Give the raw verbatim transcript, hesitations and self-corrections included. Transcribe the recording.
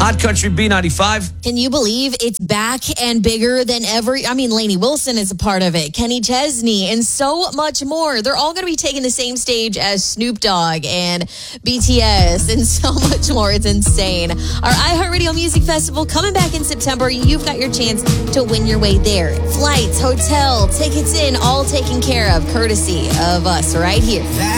Hot Country B ninety-five. Can you believe it's back and bigger than ever? I mean, Lainey Wilson is a part of it, Kenny Chesney, and so much more. They're all going to be taking the same stage as Snoop Dogg and B T S and so much more. It's insane. Our iHeartRadio Music Festival coming back in September. You've got your chance to win your way there. Flights, hotel, tickets in, all taken care of, courtesy of us right here.